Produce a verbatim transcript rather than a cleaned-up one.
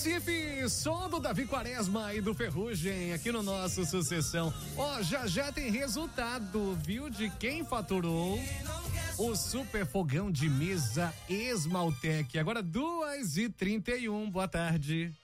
Recife, som do Davi Quaresma e do Ferrugem aqui no nosso Sucessão. Ó, oh, já já tem resultado, viu, de quem faturou o super fogão de mesa Esmaltec. Agora duas e trinta e um, boa tarde.